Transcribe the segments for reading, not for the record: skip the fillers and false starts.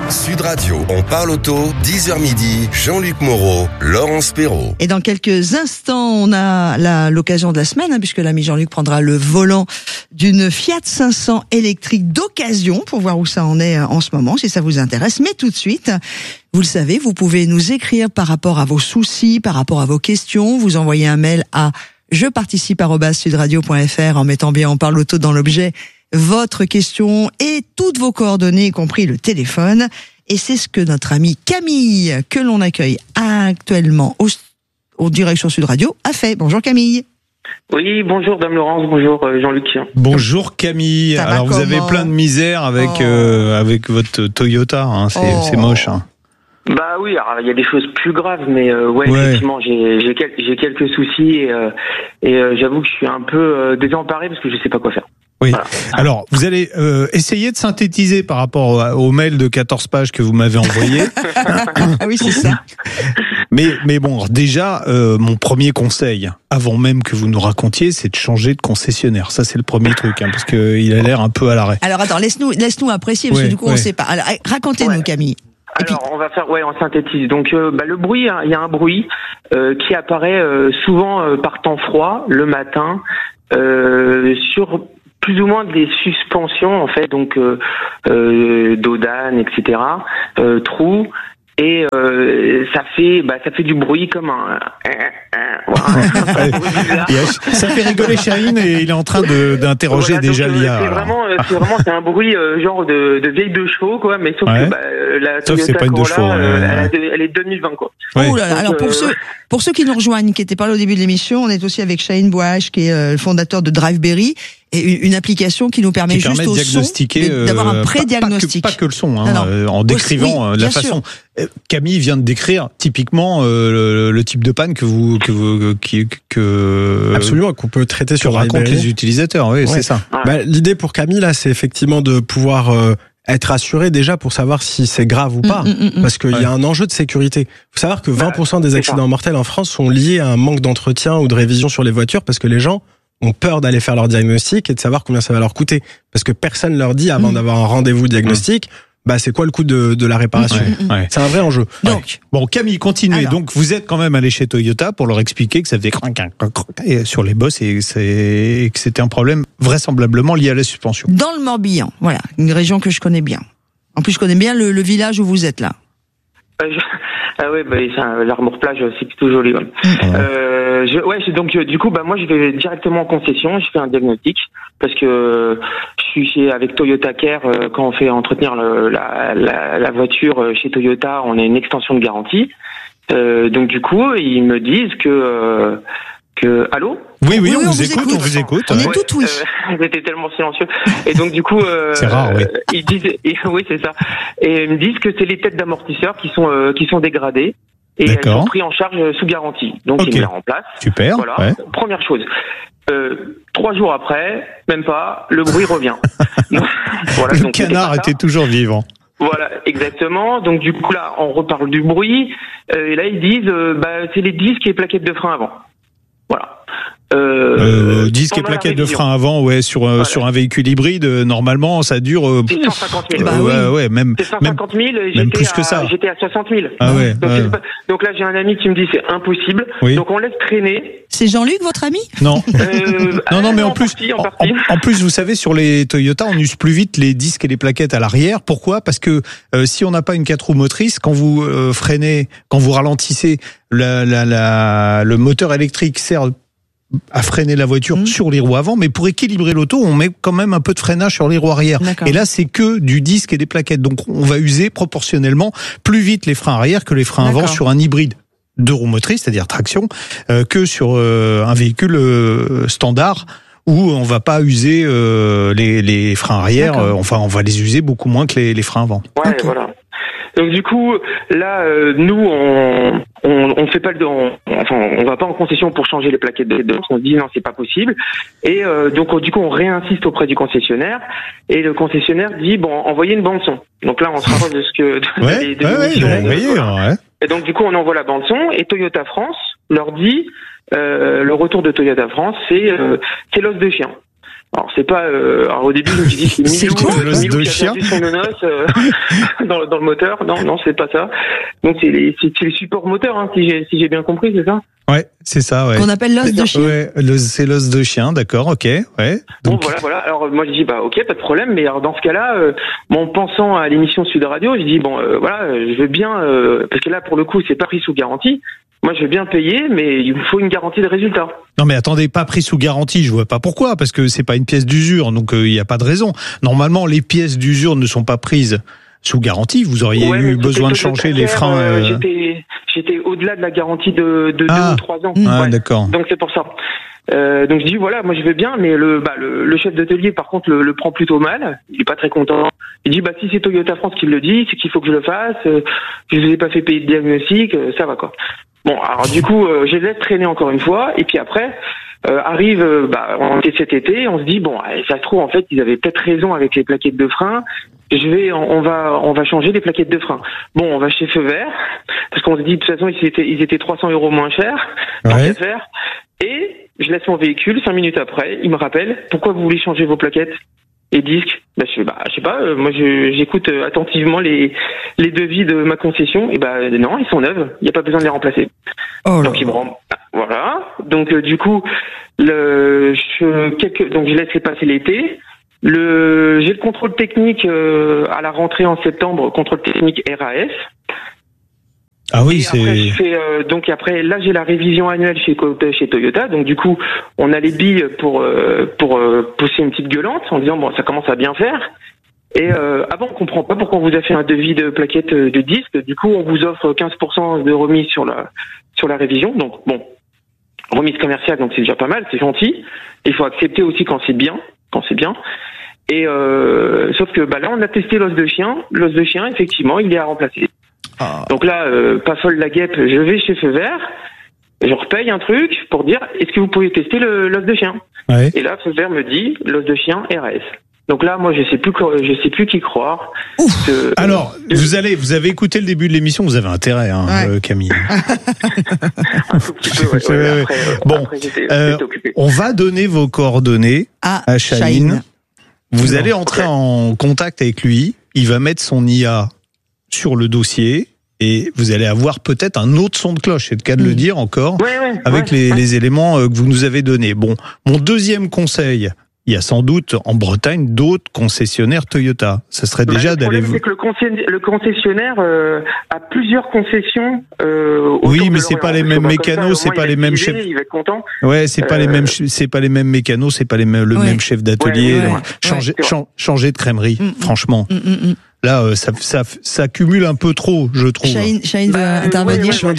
Sud Radio, on parle auto, 10h midi, Jean-Luc Moreau, Laurence Perrault. Et dans quelques instants, on a l'occasion de la semaine, puisque l'ami Jean-Luc prendra le volant d'une Fiat 500 électrique d'occasion pour voir où ça en est en ce moment, si ça vous intéresse. Mais tout de suite, vous le savez, vous pouvez nous écrire par rapport à vos soucis, par rapport à vos questions. Vous envoyez un mail à jeparticipe@sudradio.fr en mettant bien on parle auto dans l'objet votre question et toutes vos coordonnées, y compris le téléphone. Et c'est ce que notre amie Camille, que l'on accueille actuellement au direction Sud Radio, a fait. Bonjour Camille. Oui, bonjour Dame Laurence, bonjour Jean-Luc. Bonjour Camille. Alors vous avez plein de misère avec votre Toyota, hein. C'est moche. Hein. Bah oui, alors il y a des choses plus graves, mais effectivement j'ai quelques soucis et j'avoue que je suis un peu désemparé parce que je sais pas quoi faire. Oui. Voilà. Alors, vous allez essayer de synthétiser par rapport au mail de 14 pages que vous m'avez envoyé. Ah oui, c'est ça. Mais bon, déjà, mon premier conseil, avant même que vous nous racontiez, c'est de changer de concessionnaire. Ça, c'est le premier truc, parce que il a l'air un peu à l'arrêt. Alors attends, laisse-nous apprécier, parce que du coup, on sait pas. Alors, racontez-nous, Camille. Alors, on va faire, on synthétise. Donc, le bruit, il y a un bruit qui apparaît souvent par temps froid, le matin, sur plus ou moins des suspensions en fait, donc d'Odane, etc. Trous, et ça fait du bruit comme un ça fait rigoler Chahine et il est en train d'interroger déjà l'IA. C'est un bruit genre de vieille de chevaux quoi, mais sauf que la Toyota Corolla, elle est 2020 quoi. Ouais. Oh là là, alors pour ceux qui nous rejoignent, qui n'étaient pas là au début de l'émission, on est aussi avec Chahine Bouache, qui est le fondateur de Driveberry, et une application qui nous permet juste au son d'avoir un pré-diagnostic. Pas que le son, en décrivant la façon. Camille vient de décrire typiquement le type de panne absolument qu'on peut traiter sur racontent les utilisateurs. Oui, c'est ça. L'idée pour Camille là, c'est effectivement de pouvoir être assuré déjà pour savoir si c'est grave ou pas, parce qu'il y a un enjeu de sécurité. Il faut savoir que 20% des accidents mortels en France sont liés à un manque d'entretien ou de révision sur les voitures, parce que les gens ont peur d'aller faire leur diagnostic et de savoir combien ça va leur coûter, parce que personne leur dit avant d'avoir un rendez-vous diagnostic, c'est quoi le coût de la réparation. C'est un vrai enjeu. Donc, bon, Camille, continuez. Alors, donc, vous êtes quand même allé chez Toyota pour leur expliquer que ça faisait sur les bosses et que c'était un problème vraisemblablement lié à la suspension. Dans le Morbihan, voilà, une région que je connais bien. En plus, je connais bien le village où vous êtes là. L'Armour-Plage, c'est plutôt joli. Donc du coup, moi je vais directement en concession, je fais un diagnostic parce que je suis avec Toyota Care. Quand on fait entretenir la voiture chez Toyota, on a une extension de garantie. Donc du coup, ils me disent que allô. Oui, on vous écoute. On est tout oui. J'étais tellement silencieux. Et donc du coup, c'est rare, oui. Ils disent, oui, c'est ça. Et ils me disent que c'est les têtes d'amortisseurs qui sont dégradées et elles sont prises en charge sous garantie. Donc ils me les remplacent. Super. Voilà. Ouais. Première chose. 3 jours après, même pas, le bruit revient. Voilà, le canard était toujours vivant. Voilà, exactement. Donc du coup là, on reparle du bruit. Et là ils disent, c'est les disques et les plaquettes de frein avant. Voilà. Disque et plaquettes de frein avant, sur un véhicule hybride, normalement, ça dure. 150 000. Même 150 000. Même plus que ça. J'étais à 60 000. Donc là, j'ai un ami qui me dit c'est impossible. Oui. Donc on laisse traîner. C'est Jean-Luc, votre ami? Non. Non, mais en plus, vous savez, sur les Toyota, on use plus vite les disques et les plaquettes à l'arrière. Pourquoi? Parce que si on n'a pas une 4 roues motrices, quand vous freinez, quand vous ralentissez, le moteur électrique sert à freiner la voiture sur les roues avant, mais pour équilibrer l'auto, on met quand même un peu de freinage sur les roues arrière. D'accord. Et là, c'est que du disque et des plaquettes. Donc, on va user proportionnellement plus vite les freins arrière que les freins avant sur un hybride 2 roues motrices, c'est-à-dire traction, que sur un véhicule standard où on va pas user les freins arrière. On va les user beaucoup moins que les freins avant. Ouais, voilà. Donc du coup, là, nous, on fait pas on va pas en concession pour changer les plaquettes de on se dit non, c'est pas possible. Et donc du coup, on réinsiste auprès du concessionnaire et le concessionnaire dit envoyez une bande son. Donc là, on se rapproche de ce que Et donc du coup, on envoie la bande son et Toyota France leur dit le retour de Toyota France, c'est l'os de chien. Alors c'est pas. Alors au début je me suis dit c'est Milou qui a perdu son nonos dans le moteur. Non, c'est pas ça. Donc c'est les supports moteurs, hein, si j'ai bien compris, c'est ça. Ouais, c'est ça. Ouais. Qu'on appelle l'os de chien. Ouais, c'est l'os de chien, d'accord, ok. Ouais. Donc... Bon voilà. Alors moi je dis ok, pas de problème. Mais alors dans ce cas-là, en pensant à l'émission Sud Radio, je dis je veux bien parce que là pour le coup c'est pas pris sous garantie. Moi, je veux bien payer, mais il vous faut une garantie de résultat. Non, mais attendez, pas pris sous garantie, je vois pas pourquoi, parce que c'est pas une pièce d'usure, donc il y a pas de raison. Normalement, les pièces d'usure ne sont pas prises sous garantie. Vous auriez eu besoin de changer les freins. J'étais au-delà de la garantie de 2 ou 3 ans. Ah, d'accord. Donc c'est pour ça. Donc je dis moi je veux bien, mais le chef d'atelier par contre le prend plutôt mal. Il est pas très content. Il dit si c'est Toyota France qui le dit, c'est qu'il faut que je le fasse. Je vous ai pas fait payer de diagnostic, ça va quoi. Bon, alors du coup, je les laisse traîner encore une fois, et puis après arrive cet été, on se dit ça se trouve en fait ils avaient peut-être raison avec les plaquettes de frein. On va changer les plaquettes de frein. Bon, on va chez Feu Vert parce qu'on se dit de toute façon ils étaient 300 € moins chers. Tant qu'à faire. Et je laisse mon véhicule 5 minutes après, il me rappelle pourquoi vous voulez changer vos plaquettes et disques. Je sais pas. Moi, j'écoute attentivement les devis de ma concession. Et non, ils sont neufs. Il n'y a pas besoin de les remplacer. Donc ils me rendent. Voilà. Donc du coup, donc je laisse les passer l'été. J'ai le contrôle technique à la rentrée en septembre, contrôle technique RAS. Ah oui, c'est. Après, là, j'ai la révision annuelle chez Toyota. Donc du coup, on a les billes pour pousser une petite gueulante en disant ça commence à bien faire. Et avant, on comprend pas pourquoi on vous a fait un devis de plaquettes de disques. Du coup, on vous offre 15% de remise sur la révision. Donc remise commerciale, donc c'est déjà pas mal, c'est gentil. Il faut accepter aussi quand c'est bien. Et sauf que là, on a testé l'os de chien. L'os de chien, effectivement, il est à remplacer. Donc là, pas folle la guêpe, je vais chez Feu Vert, je repaye un truc pour dire est-ce que vous pouvez tester l'os de chien. Et là, Feu Vert me dit l'os de chien RS. Donc là, moi, je sais plus qui croire. Alors, vous avez écouté le début de l'émission, vous avez intérêt, Camille. Un tout petit peu, Après, j'étais occupé. On va donner vos coordonnées à Chahine. Vous allez entrer en contact avec lui. Il va mettre son IA sur le dossier et vous allez avoir peut-être un autre son de cloche, c'est le cas de le dire encore, avec les éléments que vous nous avez donnés. Bon, mon deuxième conseil, il y a sans doute en Bretagne d'autres concessionnaires Toyota. Ça serait déjà d'aller... C'est que le concessionnaire a plusieurs concessions. Oui, mais c'est pas les mêmes mécanos, c'est pas les mêmes chefs. Il va être content. Ouais, c'est pas les mêmes mécanos, c'est pas le même chef d'atelier. Changer de crèmerie, franchement. Là, ça cumule un peu trop, je trouve. Chahine va intervenir. Je viens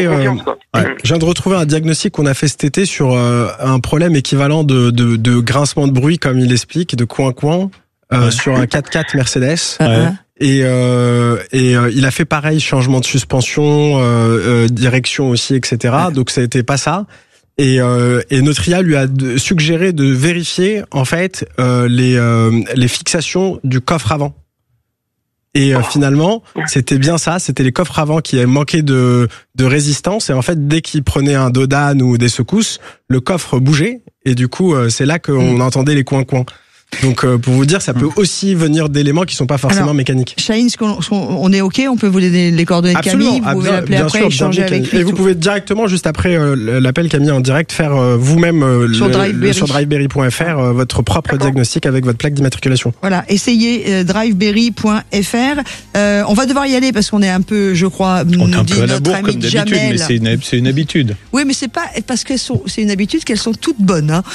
de retrouver un diagnostic qu'on a fait cet été sur un problème équivalent de grincement de bruit, comme il explique, de coin-coin, sur un 4x4 Mercedes. Et il a fait pareil, changement de suspension, direction aussi, etc. Donc ça n'était pas ça. Et notre IA lui a suggéré de vérifier en fait les fixations du coffre avant. Et finalement, c'était bien ça, c'était les coffres avant qui avaient manqué de résistance. Et en fait, dès qu'il prenait un dodan ou des secousses, le coffre bougeait. Et du coup, c'est là qu'on entendait les coins-coins. Donc, pour vous dire, ça peut aussi venir d'éléments qui sont pas forcément mécaniques. Chahine, on est OK, on peut vous donner les coordonnées de Camille, vous pouvez l'appeler après, échanger avec lui. Et vous pouvez directement, juste après l'appel Camille en direct, faire vous-même sur driveberry.fr votre propre diagnostic avec votre plaque d'immatriculation. Voilà, essayez driveberry.fr. On va devoir y aller parce qu'on est un peu, je crois, on est un peu à la bourre comme d'habitude, mais c'est une habitude. Oui, mais c'est pas parce c'est une habitude qu'elles sont toutes bonnes. Hein.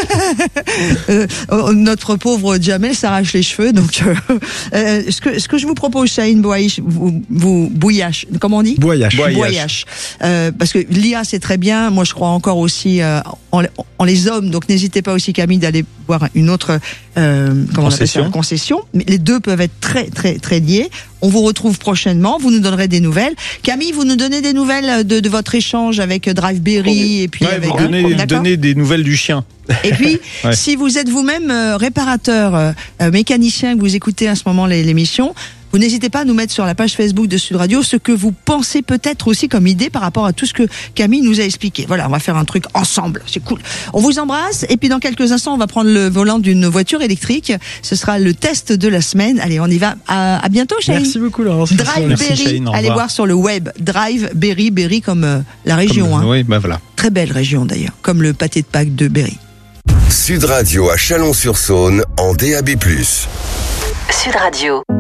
Notre pauvre Jamel s'arrache les cheveux, donc ce que je vous propose, Chahine Bouillache, comment on dit ? Bouillache. Parce que l'IA c'est très bien. Moi je crois encore aussi en les hommes, donc n'hésitez pas aussi Camille d'aller voir une autre concession. Mais les deux peuvent être très très très liés. On vous retrouve prochainement, vous nous donnerez des nouvelles. Camille, vous nous donnez des nouvelles de votre échange avec Driveberry et puis avec vous donnez des nouvelles du chien. Et puis, si vous êtes vous-même réparateur, mécanicien, que vous écoutez à ce moment l'émission, Vous n'hésitez pas à nous mettre sur la page Facebook de Sud Radio ce que vous pensez peut-être aussi comme idée par rapport à tout ce que Camille nous a expliqué. Voilà, on va faire un truc ensemble, c'est cool. On vous embrasse et puis dans quelques instants, on va prendre le volant d'une voiture électrique. Ce sera le test de la semaine. Allez, on y va. À bientôt, Chahine. Merci beaucoup, Laurence. Driveberry, allez voir sur le web. Driveberry, Berry comme la région. Comme, oui, bah voilà. Très belle région d'ailleurs, comme le pâté de Pâques de Berry. Sud Radio à Chalon-sur-Saône en DAB+. Sud Radio.